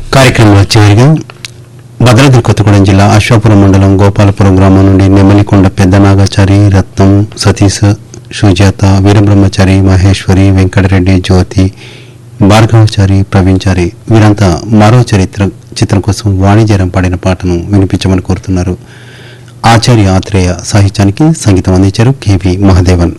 కార్యక్రమంలో చివరిగా భద్రాద్రి కొత్తగూడెం జిల్లా అశ్వాపురం మండలం గోపాలపురం గ్రామం నుండి నెమ్మలికొండ పెద్దనాగాచారి, రత్నం, సతీష్, సుజాత, వీరబ్రహ్మచారి, మహేశ్వరి, వెంకటరెడ్డి, జ్యోతి, భార్గవచారి, ప్రవీణ్చారి వీరంతా మరో చిత్రం కోసం వాణిజ్యరం పాడిన పాటను వినిపించమని కోరుతున్నారు. ఆచార్య ఆత్రేయ సాహిత్యానికి సంగీతం అందించారు కెవి మహదేవన్.